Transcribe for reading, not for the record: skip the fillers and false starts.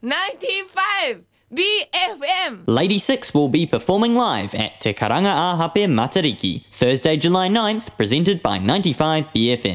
95 BFM. Lady Six will be performing live at Te Karanga Āhape Matariki, Thursday, July 9th, presented by 95 BFM.